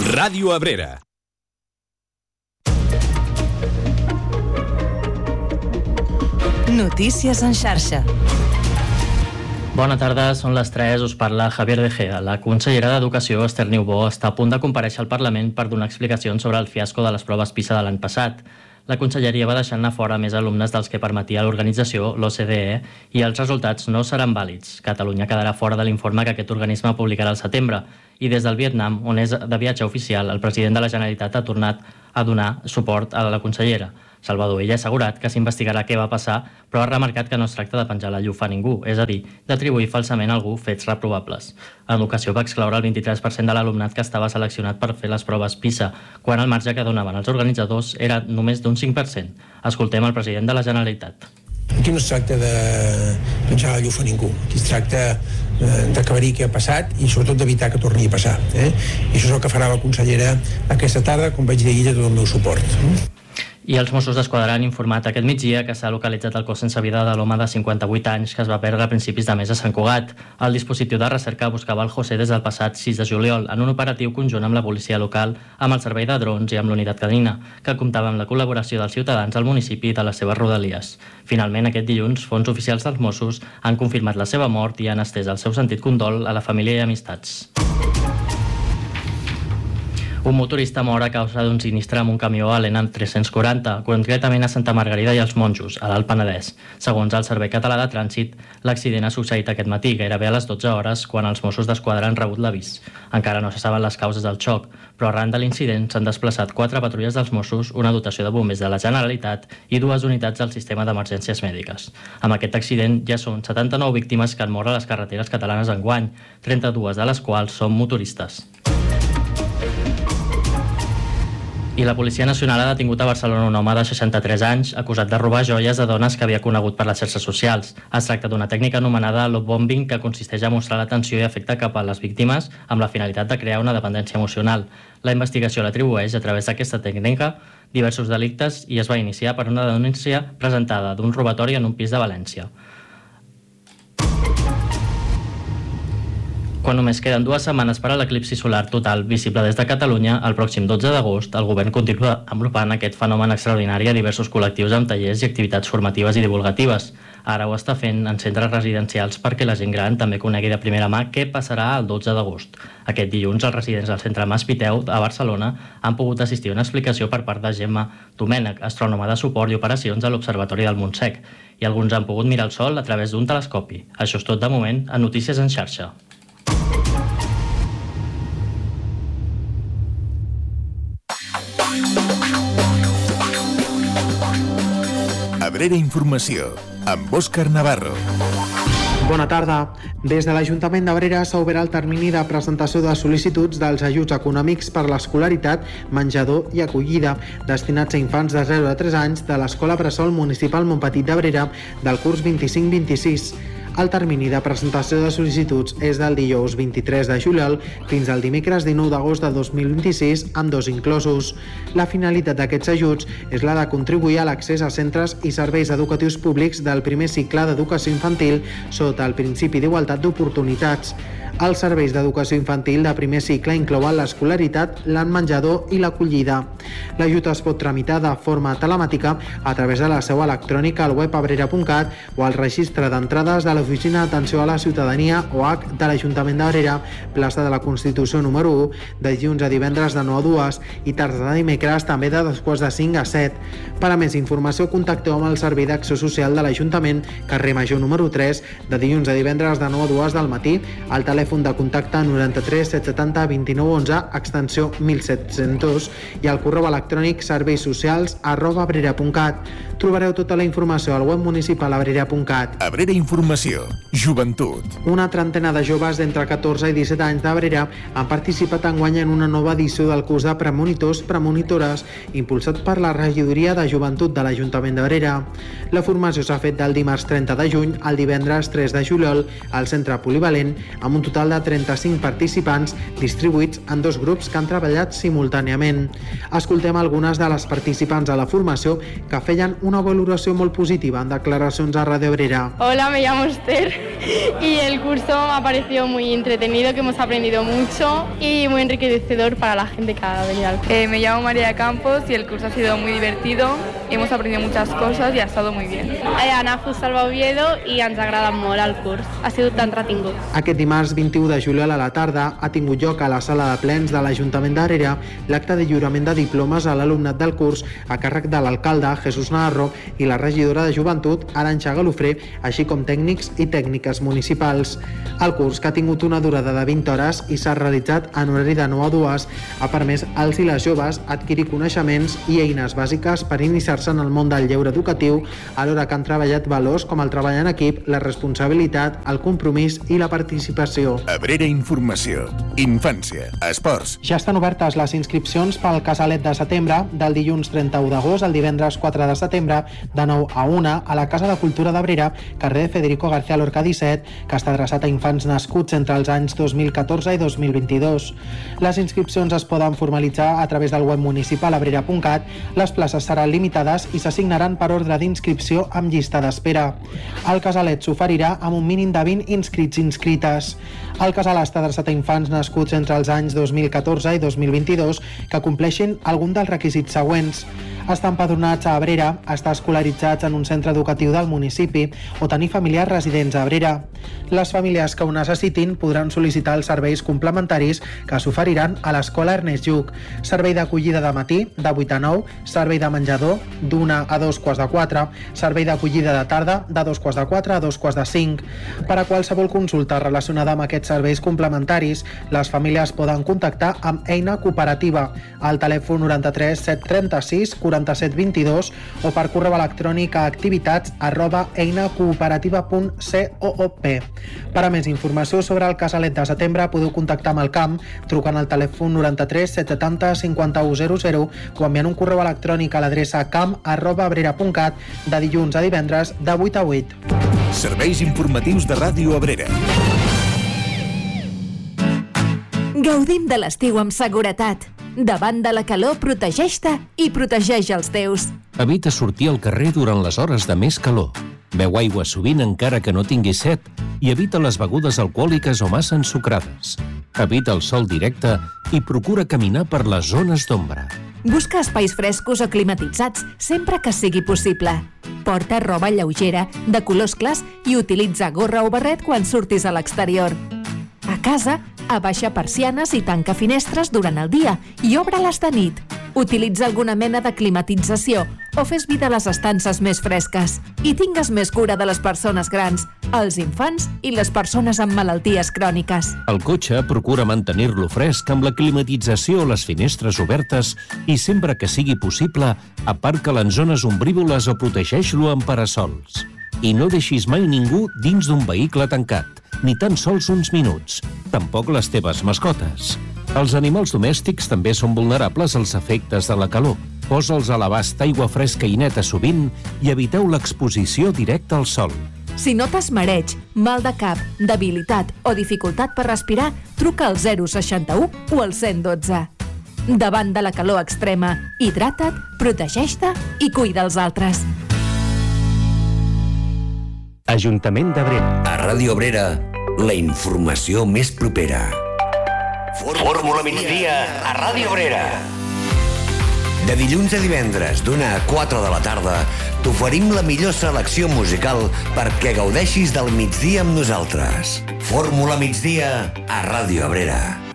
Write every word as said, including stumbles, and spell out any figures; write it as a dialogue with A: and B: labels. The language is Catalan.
A: Ràdio Abrera.
B: Notícies en xarxa.
C: Bona tarda, són les tres, us parla Javier De Gea. La consellera d'Educació, Esther Niubó, està a punt de comparèixer al Parlament per donar explicacions sobre el fiasco de les proves PISA de l'any passat. La conselleria va deixar anar fora més alumnes dels que permetia l'organització, l'O C D E, i els resultats no seran vàlids. Catalunya quedarà fora de l'informe que aquest organisme publicarà al setembre. I des del Vietnam, on és de viatge oficial, el president de la Generalitat ha tornat a donar suport a la consellera. Salvador Illa ha assegurat que s'investigarà què va passar, però ha remarcat que no es tracta de penjar la llufa a ningú, és a dir, d'atribuir falsament a algú fets reprovables. Educació va excloure el vint-i-tres per cent de l'alumnat que estava seleccionat per fer les proves PISA, quan el marge que donaven els organitzadors era només d'un cinc per cent. Escoltem el president de la Generalitat.
D: Aquí no es tracta de penjar la llufa a ningú, aquí es tracta d'aclarir què ha passat i sobretot d'evitar que torni a passar. Eh? I això és el que farà la consellera aquesta tarda, com vaig dir ahir, de tot el meu suport.
C: I els Mossos d'Esquadra han informat aquest migdia que s'ha localitzat el cos sense vida de l'home de cinquanta-vuit anys que es va perdre a principis de mes a Sant Cugat. El dispositiu de recerca buscava el José des del passat sis de juliol en un operatiu conjunt amb la policia local, amb el servei de drons i amb l'unitat canina, que comptava amb la col·laboració dels ciutadans al municipi i de les seves rodalies. Finalment, aquest dilluns, fons oficials dels Mossos han confirmat la seva mort i han estès el seu sentit condol a la família i amistats. Un motorista mor a causa d'un sinistre amb un camió a l'E N A tres-cents quaranta, concretament a Santa Margarida i els Monjos, a l'Alt Penedès. Segons el Servei Català de Trànsit, l'accident ha succeït aquest matí, gairebé a les dotze hores, quan els Mossos d'Esquadra han rebut l'avís. Encara no se saben les causes del xoc, però arran de l'incident s'han desplaçat quatre patrulles dels Mossos, una dotació de bombers de la Generalitat i dues unitats del sistema d'emergències mèdiques. Amb aquest accident ja són setanta-nou víctimes que han mort a les carreteres catalanes enguany, trenta-dues de les quals són motoristes. I la Policia Nacional ha detingut a Barcelona un home de seixanta-tres anys acusat de robar joies de dones que havia conegut per les xarxes socials. Es tracta d'una tècnica anomenada love bombing que consisteix a mostrar l'atenció i afecte cap a les víctimes amb la finalitat de crear una dependència emocional. La investigació l'atribueix a través d'aquesta tècnica diversos delictes i es va iniciar per una denúncia presentada d'un robatori en un pis de València. Quan només queden dues setmanes per a l'eclipsi solar total visible des de Catalunya, el pròxim dotze d'agost, el govern continua envolupant aquest fenomen extraordinari a diversos col·lectius amb tallers i activitats formatives i divulgatives. Ara ho està fent en centres residencials perquè la gent gran també conegui de primera mà què passarà el dotze d'agost. Aquest dilluns, els residents del centre Mas Piteu a Barcelona han pogut assistir a una explicació per part de Gemma Domènech, astrònoma de suport i operacions a l'Observatori del Montsec, i alguns han pogut mirar el sol a través d'un telescopi. Això és tot de moment a Notícies en xarxa.
A: Abrera Informació, amb Òscar Navarro.
E: Bona tarda. Des de l'Ajuntament d'Abrera s'ha obert el termini de presentació de sol·licituds dels ajuts econòmics per l'escolaritat, menjador i acollida destinats a infants de zero a tres anys de l'Escola Bressol Municipal Montpetit d'Abrera del curs vint-i-cinc vint-i-sis. El termini de presentació de sol·licituds és del dijous vint-i-tres de juliol fins al dimecres dinou d'agost de dos mil vint-i-sis, amb dos inclosos. La finalitat d'aquests ajuts és la de contribuir a l'accés a centres i serveis educatius públics del primer cicle d'educació infantil sota el principi d'igualtat d'oportunitats. Els serveis d'educació infantil de primer cicle inclouen l'escolaritat, l'menjador i l'acollida. L'ajut es pot tramitar de forma telemàtica a través de la seu electrònica al web abrera punt cat o al registre d'entrades de l'Oficina d'Atenció a la Ciutadania O H de l'Ajuntament d'Abrera, plaça de la Constitució número u, de dilluns a divendres de nou a dues i tarda de dimecres també de dos quarts de cinc a set. Per a més informació, contacteu amb el Servei d'Acció Social de l'Ajuntament, carrer Major número tres, de dilluns a divendres de nou a dues del matí, al telèfon de contacte noranta-tres set setanta vint-i-nou onze, extensió mil set-cents i al correu electrònic serveissocials arroba abrera punt cat. Trobareu tota la informació al web municipal abrera punt cat.
A: Abrera Informació, joventut.
E: Una trentena de joves d'entre catorze i disset anys d'Abrera han participat enguany en una nova edició del curs de premonitors premonitores impulsat per la regidoria de joventut de l'Ajuntament d'Abrera. La formació s'ha fet del dimarts trenta de juny al divendres tres de juliol al centre polivalent amb un total total de trenta-cinc participants distribuïts en dos grups que han treballat simultàniament. Escoltem algunes de les participants a la formació que feien una valoració molt positiva en declaracions a Radio Obrera.
B: Hola, me llamo Esther y el curso me ha parecido muy entretenido, que hemos aprendido mucho y muy enriquecedor para la gente que ha venido al curso.
F: Eh, me llamo María Campos y el curso ha sido muy divertido, hemos aprendido muchas cosas y ha estado muy bien.
B: Eh, Ana Fusalva Oviedo i ens ha agradat molt el curs, ha sigut entretingut.
E: Aquest dimarts vint-i-u de juliol a la tarda ha tingut lloc a la sala de plens de l'Ajuntament d'Abrera l'acte de lliurament de diplomes a l'alumnat del curs a càrrec de l'alcalde Jesús Navarro i la regidora de Joventut Arantxa Galofré, així com tècnics i tècniques municipals. El curs, que ha tingut una durada de vint hores i s'ha realitzat en horari de nou a dues, ha permès als i les joves adquirir coneixements i eines bàsiques per iniciar-se en el món del lleure educatiu, alhora que han treballat valors com el treball en equip, la responsabilitat, el compromís i la participació.
A: Abrera Informació, infància, esports.
E: Ja estan obertes les inscripcions pel Casalet de setembre del dilluns trenta-u d'agost al divendres quatre de setembre de nou a una a la Casa de Cultura d'Abrera, carrer Federico García Lorca disset, que està adreçat a infants nascuts entre els anys dos mil catorze i dos mil vint-i-dos. Les inscripcions es poden formalitzar a través del web municipal abrera punt cat, les places seran limitades i s'assignaran per ordre d'inscripció amb llista d'espera. El Casalet s'oferirà amb un mínim de vint inscrits i inscrites. El casal està adreçat a infants nascuts entre els anys dos mil catorze i dos mil vint-i-dos que compleixin algun dels requisits següents: estar empadronats a Abrera, estar escolaritzats en un centre educatiu del municipi o tenir familiars residents a Abrera. Les famílies que ho necessitin podran sol·licitar els serveis complementaris que s'oferiran a l'Escola Ernest Lluch: servei d'acollida de matí, de vuit a nou, servei de menjador, d'una a dos quarts de quatre, servei d'acollida de tarda, de dos quarts de quatre a dos quarts de cinc. Per a qualsevol consulta relacionada amb aquests serveis complementaris, les famílies poden contactar amb Eina Cooperativa al telèfon noranta-tres set trenta-sis quaranta-set vint-i-dos o per correu electrònic a activitats arroba einacooperativa punt coop. Per a més informació sobre el Casalet de setembre podeu contactar amb el camp trucant al telèfon noranta-tres set setanta cinquanta-u zero zero o enviant un correu electrònic a l'adreça camp arroba abrera punt cat de dilluns a divendres de vuit a vuit.
A: Serveis informatius de Ràdio Abrera.
G: Gaudim de l'estiu amb seguretat. Davant de la calor, protegeix-te i protegeix els teus.
H: Evita sortir al carrer durant les hores de més calor. Beu aigua sovint encara que no tinguis set i evita les begudes alcohòliques o massa ensucrades. Evita el sol directe i procura caminar per les zones d'ombra.
G: Busca espais frescos o climatitzats sempre que sigui possible. Porta roba lleugera, de colors clars i utilitza gorra o barret quan surtis a l'exterior. A casa, abaixa persianes i tanca finestres durant el dia i obre-les de nit. Utilitza alguna mena de climatització o fes vida a les estances més fresques. I tingues més cura de les persones grans, els infants i les persones amb malalties cròniques.
H: El cotxe procura mantenir-lo fresc amb la climatització o les finestres obertes i sempre que sigui possible, aparca-lo en zones ombrívoles o protegeix-lo amb parasols. I no deixis mai ningú dins d'un vehicle tancat, ni tan sols uns minuts, tampoc les teves mascotes. Els animals domèstics també són vulnerables als efectes de la calor. Posa'ls a l'abast aigua fresca i neta sovint i eviteu l'exposició directa al sol.
G: Si notes mareig, mal de cap, debilitat o dificultat per respirar, truca al zero seixanta-u o al cent dotze. Davant de la calor extrema, hidrata't, protegeix-te i cuida els altres.
I: Ajuntament d'Abrera. A Ràdio Abrera, la informació més propera. Fórmula migdia a Ràdio Abrera. De dilluns a divendres, d'una a quatre de la tarda, t'oferim la millor selecció musical perquè gaudeixis del migdia amb nosaltres. Fórmula migdia a Ràdio Abrera.